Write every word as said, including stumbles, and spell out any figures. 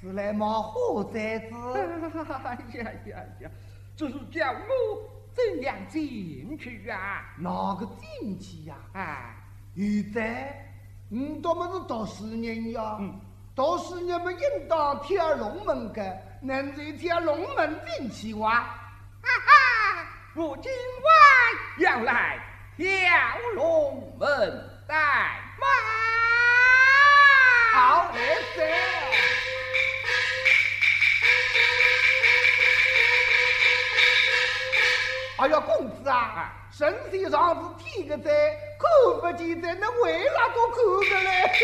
是来冒火灾子。 哎呀呀呀，这是叫我怎样进去啊？ 哪个进去呀？ 啊， 现在你多么是读书人呀？ 嗯， 读书人们应当跳龙门的，能在跳龙门进去哇？ 哈哈，我今晚要来跳龙门带马。 好来噻！哎呀，公子啊， 啊身体上是天个在，看不见在，那为哪个看个嘞？